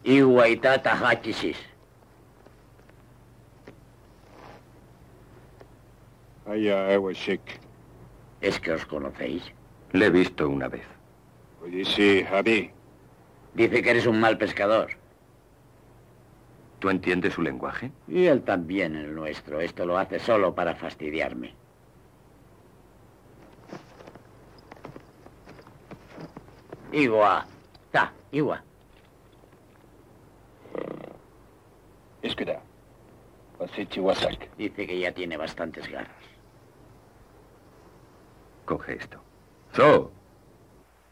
Iguaitata hachisis. Aya Eweshik. ¿Es que os conocéis? Le he visto una vez. Oye, sí, Javi. Dice que eres un mal pescador. ¿Tú entiendes su lenguaje? Y él también el nuestro. Esto lo hace solo para fastidiarme. Igua. Igua. Escuda. Pasichi Wasak. Dice que ya tiene bastantes garras. Con gesto. ¡So!